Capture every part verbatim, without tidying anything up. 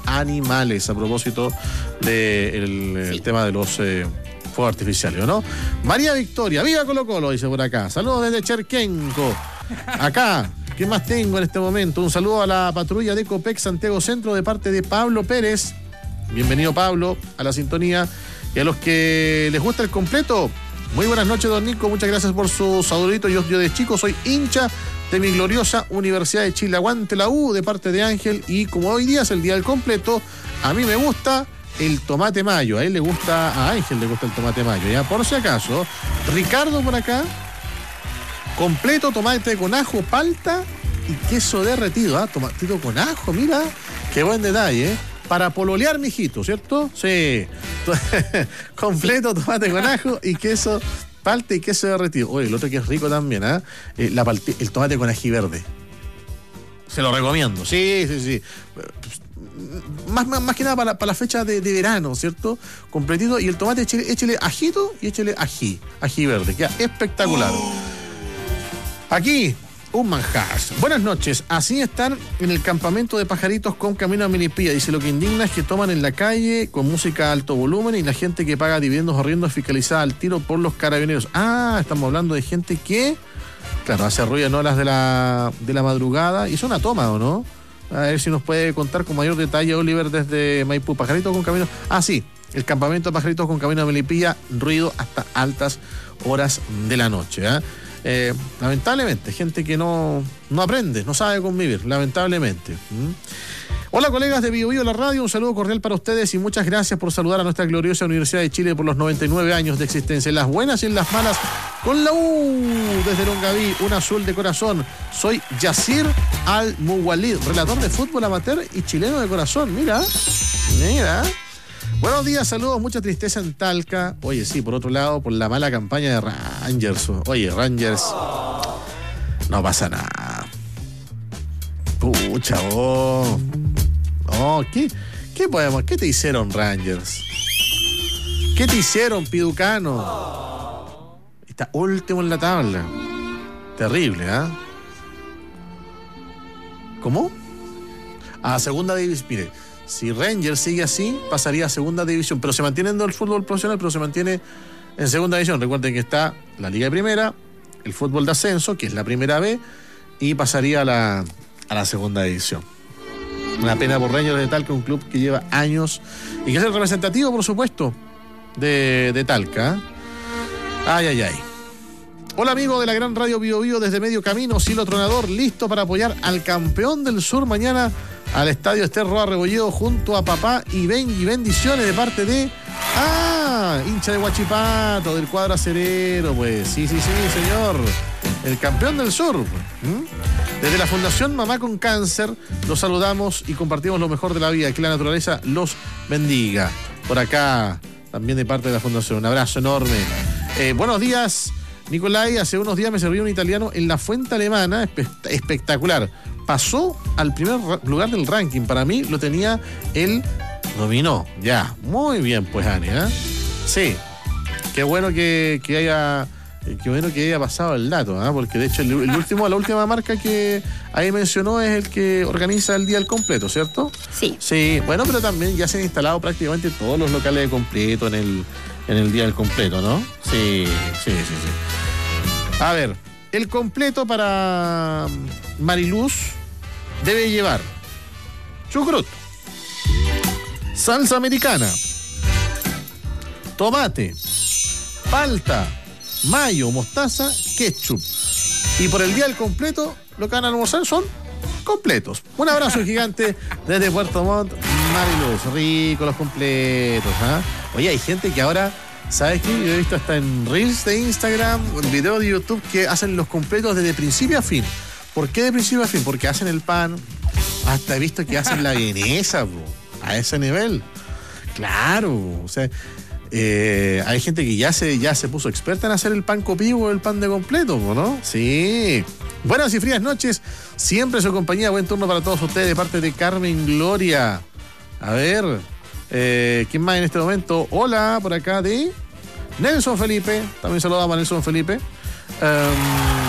animales, a propósito del de sí. tema de los eh, fuegos artificiales, ¿no? María Victoria, viva Colo Colo, dice por acá. Saludos desde Cherquenco. Acá, ¿qué más tengo en este momento? Un saludo a la patrulla de Copec Santiago Centro de parte de Pablo Pérez. Bienvenido, Pablo, a la sintonía. Y a los que les gusta el completo, muy buenas noches, don Nico. Muchas gracias por su saludito. Yo, yo de chico soy hincha de mi gloriosa Universidad de Chile. Aguante la U, de parte de Ángel. Y como hoy día es el día del completo, a mí me gusta el tomate mayo. A él le gusta, a Ángel le gusta el tomate mayo. Ya, por si acaso, Ricardo por acá, completo, tomate con ajo, palta y queso derretido. ¿Ah? Tomatito con ajo, mira, qué buen detalle, ¿eh? Para pololear, mijito, ¿cierto? Sí. Completo, tomate con ajo y queso, palta y queso derretido. Oye, el otro que es rico también, ¿ah? ¿eh? Eh, la palti- el tomate con ají verde. Se lo recomiendo. Sí, sí, sí. Más, más, más que nada para, para la fecha de, de verano, ¿cierto? Completito. Y el tomate, échele, échele ajito y échele ají. Ají verde. Queda espectacular. Aquí, un manjar. Buenas noches. Así están en el campamento de pajaritos con camino a Melipilla. Dice, lo que indigna es que toman en la calle con música a alto volumen y la gente que paga dividendos o riendas fiscalizada al tiro por los carabineros. Ah, estamos hablando de gente que, claro, hace ruido en horas de la, de la madrugada. Y es una toma, ¿o no? A ver si nos puede contar con mayor detalle Oliver desde Maipú. Pajaritos con camino... Ah, sí. El campamento de pajaritos con camino a Melipilla, ruido hasta altas horas de la noche, ¿eh? Eh, lamentablemente, gente que no, no aprende, no sabe convivir, lamentablemente. ¿Mm? Hola, colegas de Bio Bio La Radio, un saludo cordial para ustedes y muchas gracias por saludar a nuestra gloriosa Universidad de Chile por los noventa y nueve años de existencia, en las buenas y en las malas, con la U desde Longaví, un azul de corazón. Soy Yacir Al-Muwalid, relator de fútbol amateur y chileno de corazón. Mira, mira. Buenos días, saludos, mucha tristeza en Talca. Oye, sí, por otro lado, por la mala campaña de Rangers. Oye, Rangers, no pasa nada. Pucha, oh. Oh, ¿qué, qué podemos? ¿Qué te hicieron, Rangers? ¿Qué te hicieron, Piducano? Está último en la tabla. Terrible, ¿ah? ¿eh? ¿Cómo? A segunda división, mire. Si Rangers sigue así, pasaría a segunda división, pero se mantiene en el fútbol profesional, pero se mantiene en segunda división. Recuerden que está la Liga de Primera, el fútbol de ascenso, que es la Primera B, y pasaría a la, a la segunda división. Una pena por Rangers de Talca, un club que lleva años y que es el representativo, por supuesto, de, de Talca. Ay, ay, ay. Hola, amigo de la gran radio Bio Bio desde Medio Camino, Silo Tronador, listo para apoyar al campeón del sur mañana al estadio Ester Roa Rebolledo junto a papá y ben y bendiciones de parte de ah, hincha de Huachipato, del cuadro acerero, pues sí, sí, sí, señor, el campeón del sur. ¿Mm? Desde la Fundación Mamá con Cáncer los saludamos y compartimos lo mejor de la vida, que la naturaleza los bendiga. Por acá, también de parte de la Fundación, un abrazo enorme. Eh, buenos días, Nicolai. Hace unos días me sirvió un italiano en la Fuente Alemana, espe- espectacular. Pasó al primer lugar del ranking. Para mí lo tenía, él dominó. Ya, muy bien, pues, Ani, ¿eh? Sí, qué bueno que, que haya qué bueno que haya pasado el dato, ¿eh? Porque de hecho el, el último, la última marca que ahí mencionó es el que organiza el día del completo, ¿cierto? Sí. Sí, bueno, pero también ya se han instalado prácticamente todos los locales de completo en el, en el día del completo, ¿no? Sí, sí, sí, sí. A ver, el completo para Mariluz debe llevar chucrut, salsa americana, tomate, palta, mayo, mostaza, ketchup. Y por el día del completo, lo que van a almorzar son completos. Un abrazo gigante desde Puerto Montt, Mariluz. Rico los completos, ¿ah? ¿eh? Oye, hay gente que ahora, ¿sabes qué? Yo he visto hasta en Reels de Instagram, en videos de YouTube, que hacen los completos desde principio a fin. ¿Por qué de principio a fin? Porque hacen el pan, hasta he visto que hacen la vienesa, bro, a ese nivel. Claro, o sea, eh, hay gente que ya se, ya se puso experta en hacer el pan copivo o el pan de completo, ¿no? Sí. Buenas y frías noches, siempre su compañía, buen turno para todos ustedes de parte de Carmen Gloria. A ver, eh, ¿quién más en este momento? Hola, por acá de Nelson Felipe, también saludamos a Nelson Felipe. Um,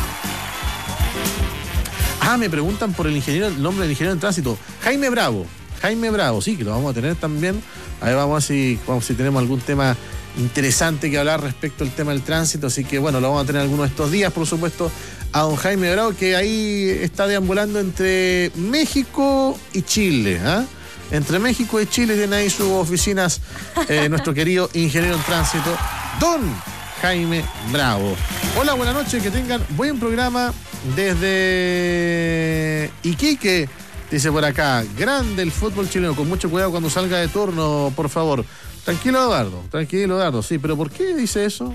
Ah, me preguntan por el ingeniero, el nombre del ingeniero en tránsito. Jaime Bravo. Jaime Bravo, sí, que lo vamos a tener también. Ahí vamos a ver si, vamos, si tenemos algún tema interesante que hablar respecto al tema del tránsito, así que bueno, lo vamos a tener algunos de estos días, por supuesto, a don Jaime Bravo, que ahí está deambulando entre México y Chile, ¿eh? Entre México y Chile tiene ahí sus oficinas eh, nuestro querido ingeniero en tránsito, don Jaime Bravo. Hola, buenas noches, que tengan buen programa desde Iquique, dice por acá. Grande el fútbol chileno, con mucho cuidado cuando salga de turno, por favor. Tranquilo, Eduardo, tranquilo, Eduardo, sí, pero ¿por qué dice eso?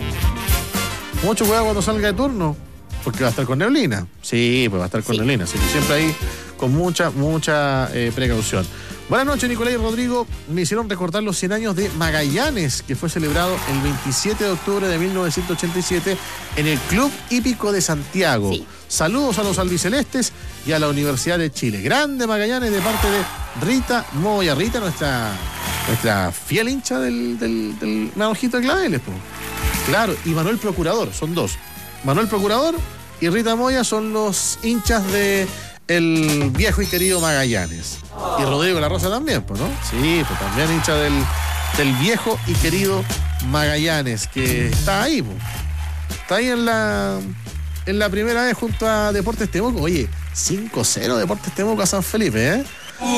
No. Mucho cuidado cuando salga de turno, porque va a estar con neblina. Sí, pues va a estar con sí. neblina, así que siempre ahí con mucha, mucha eh, precaución. Buenas noches, Nicolás y Rodrigo. Me hicieron recordar los cien años de Magallanes, que fue celebrado el veintisiete de octubre de mil novecientos ochenta y siete en el Club Hípico de Santiago. Sí. Saludos a los albicelestes y a la Universidad de Chile. Grande Magallanes, de parte de Rita Moya. Rita, nuestra, nuestra fiel hincha del, del, del Naranjito de Claveles, pues. Claro, y Manuel Procurador, son dos. Manuel Procurador y Rita Moya son los hinchas de el viejo y querido Magallanes. Y Rodrigo La Rosa también, pues, ¿no? Sí, pues también hincha del, del viejo y querido Magallanes, que está ahí, pues. Está ahí en la, en la primera vez junto a Deportes Temuco. Oye, cinco cero Deportes Temuco a San Felipe, ¿eh?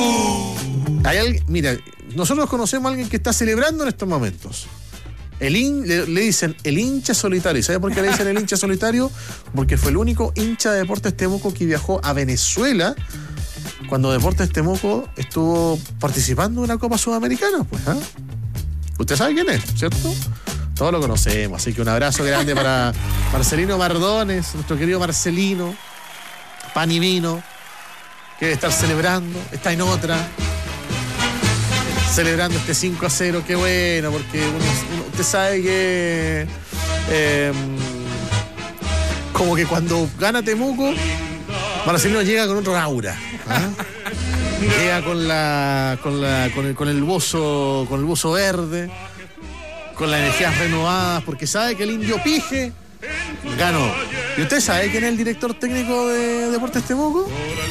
Hay alguien, mira, nosotros conocemos a alguien que está celebrando en estos momentos. El in, le, le dicen el hincha solitario. ¿Sabe por qué le dicen el hincha solitario? Porque fue el único hincha de Deportes Temuco que viajó a Venezuela cuando Deportes Temuco estuvo participando en una Copa Sudamericana, pues, ¿eh? Usted sabe quién es, ¿cierto? Todos lo conocemos, así que un abrazo grande para Marcelino Mardones, nuestro querido Marcelino, pan y vino, que debe estar celebrando, está en otra, celebrando este cinco a cero, qué bueno, porque uno, uno, usted sabe que eh, como que cuando gana Temuco, Marcelino llega con otro aura, ¿eh? Llega con la con la con el con el buzo con el buzo verde, con las energías renovadas, porque sabe que el Indio Pije ganó. ¿Y usted sabe quién es el director técnico de Deportes Temuco?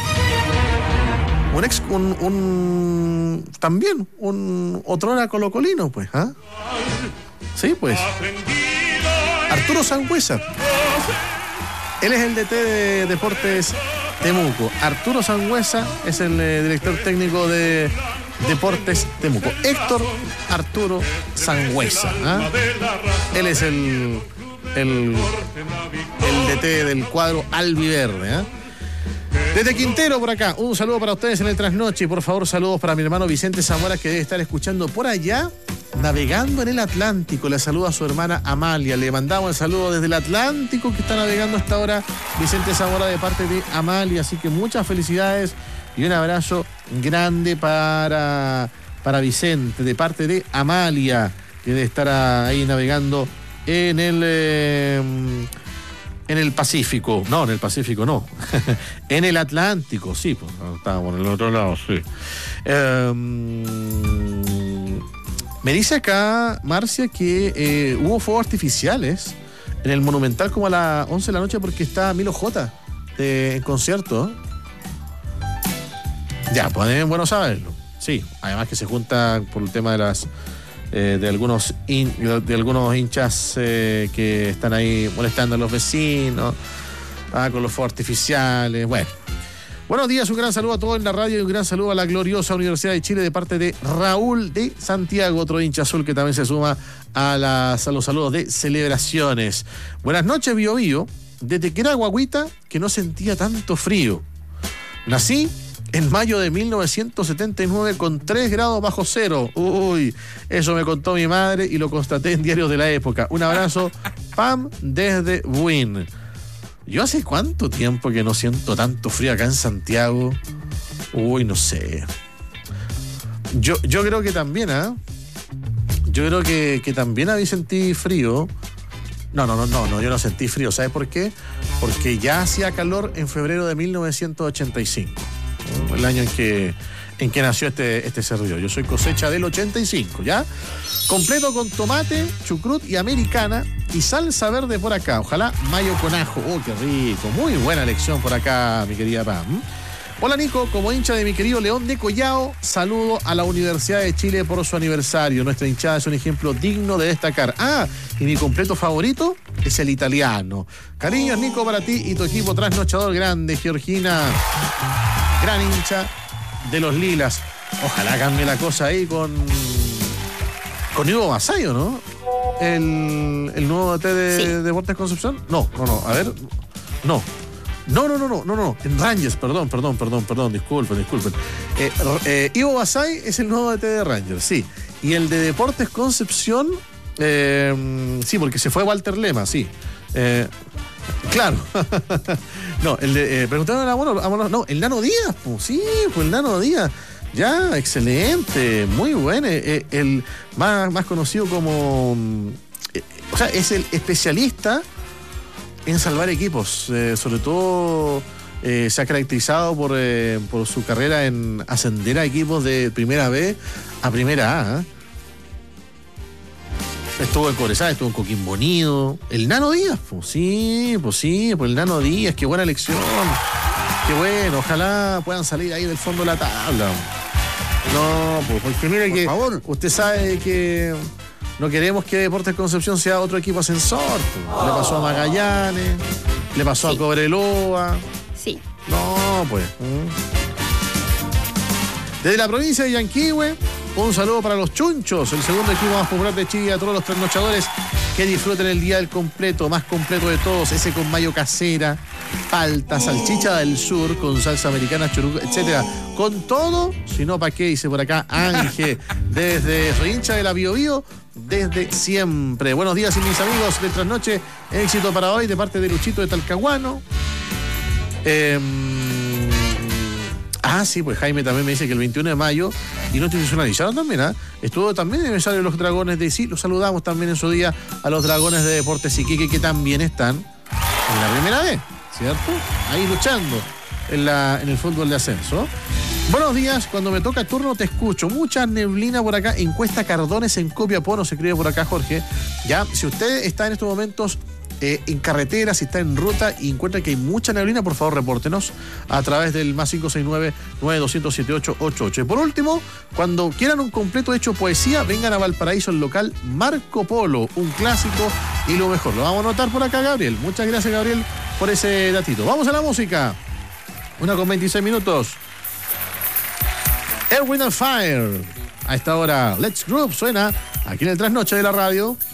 Un ex, un, un también, un otrora colocolino, pues, ¿ah? ¿eh? Sí, pues. Arturo Sangüesa. Él es el D T de Deportes Temuco. Arturo Sangüesa es el eh, director técnico de Deportes Temuco. Héctor Arturo Sangüesa, ¿eh? Él es el, el, el D T del cuadro albiverde, ¿eh? Desde Quintero, por acá, un saludo para ustedes en el trasnoche y por favor saludos para mi hermano Vicente Zamora, que debe estar escuchando por allá, navegando en el Atlántico. Le saluda a su hermana Amalia, le mandamos el saludo desde el Atlántico, que está navegando hasta ahora Vicente Zamora, de parte de Amalia, así que muchas felicidades y un abrazo grande para, para Vicente, de parte de Amalia, que debe estar ahí navegando en el... Eh, en el Pacífico, no, en el Pacífico no, en el Atlántico, sí, pues estábamos en el otro lado, sí. Eh, me dice acá, Marcia, que eh, hubo fuegos artificiales en el Monumental como a las once de la noche porque está Milo J de, en concierto. Ya, pues es bueno saberlo, sí, además que se junta por el tema de las... Eh, de algunos in, de algunos hinchas eh, que están ahí molestando a los vecinos, ah, con los fuegos artificiales. Bueno, buenos días, un gran saludo a todos en la radio y un gran saludo a la gloriosa Universidad de Chile de parte de Raúl de Santiago, otro hincha azul que también se suma a, las, a los saludos de celebraciones. Buenas noches, Bio Bio. Desde que era guaguita que no sentía tanto frío. Nací en mayo de mil novecientos setenta y nueve con tres grados bajo cero. Uy, eso me contó mi madre y lo constaté en diarios de la época. Un abrazo, Pam, desde Buin. Yo hace cuánto tiempo que no siento tanto frío acá en Santiago. Uy, no sé. Yo, yo creo que también, ¿ah? ¿eh? Yo creo que, que también había sentido frío. No, no, no, no, no, yo no sentí frío. ¿Sabes por qué? Porque ya hacía calor en febrero de mil novecientos ochenta y cinco. El año en que, en que nació este, este servidor. Yo soy cosecha del ochenta y cinco, ¿ya? Completo con tomate, chucrut y americana y salsa verde por acá. Ojalá mayo con ajo. ¡Oh, qué rico! Muy buena elección por acá, mi querida Pam. Hola Nico, como hincha de mi querido León de Collao, saludo a la Universidad de Chile por su aniversario. Nuestra hinchada es un ejemplo digno de destacar. Ah, y mi completo favorito es el italiano. Cariños Nico para ti y tu equipo trasnochador grande, Georgina. Gran hincha de los Lilas. Ojalá cambie la cosa ahí con con Ivo Basayo, ¿no? El, el nuevo D T de sí. Deportes Concepción. No, no, no, a ver. No. No, no, no, no, no, no. En Rangers, perdón, perdón, perdón, perdón, disculpen, disculpen. Eh, eh, Ivo Basay es el nuevo D T de Rangers, sí. Y el de Deportes Concepción, eh, sí, porque se fue Walter Lema, sí. Eh, claro. no, el de. Eh, preguntaron a Mono, no, el Nano Díaz, pues sí, pues el Nano Díaz. Ya, excelente, muy bueno. Eh, el más, más conocido como. Eh, o sea, es el especialista en salvar equipos, eh, sobre todo eh, se ha caracterizado por, eh, por su carrera en ascender a equipos de primera B a primera A. ¿eh? Estuvo en Cobresal, estuvo en Coquimbo Unido. El Nano Díaz, pues sí, pues sí, pues el Nano Díaz, qué buena elección. Qué bueno, ojalá puedan salir ahí del fondo de la tabla. No, pues porque mire por que favor. Usted sabe que no queremos que Deportes Concepción sea otro equipo ascensor. Oh. Le pasó a Magallanes, le pasó sí. a Cobreloa. Sí. No, pues. Desde la provincia de Yanquihue, un saludo para los Chunchos, el segundo equipo más popular de Chile, a todos los trasnochadores que disfruten el día del completo, más completo de todos, ese con mayo casera, palta, salchicha del sur, con salsa americana, churuca, etcétera. Con todo, si no, ¿para qué? Dice por acá Ángel, desde soy hincha de la Bio Bio, desde siempre. Buenos días, y mis amigos de Trasnoche, éxito para hoy de parte de Luchito de Talcahuano. Eh, ah, sí, pues Jaime también me dice que el veintiuno de mayo, y no institucionalizaron también, ¿ah? ¿eh? Estuvo también el aniversario de los Dragones de sí, los saludamos también en su día a los Dragones de Deportes Iquique, que también están en la primera vez, ¿cierto? Ahí luchando en, la, en el fútbol de ascenso. Buenos días, cuando me toca turno te escucho. Mucha neblina por acá, encuesta Cardones en Copiapó, nos escribe por acá Jorge. Ya, si usted está en estos momentos eh, en carretera, si está en ruta y encuentra que hay mucha neblina, por favor repórtenos a través del más cinco seis nueve, nueve dos cero siete ocho ocho ocho. Y por último, cuando quieran un completo hecho poesía, vengan a Valparaíso, el local Marco Polo, un clásico y lo mejor. Lo vamos a anotar por acá, Gabriel. Muchas gracias, Gabriel, por ese datito. Vamos a la música. Una con veintiséis minutos. Earth, Wind and Fire. A esta hora, Let's Group suena aquí en el Trasnoche de la radio.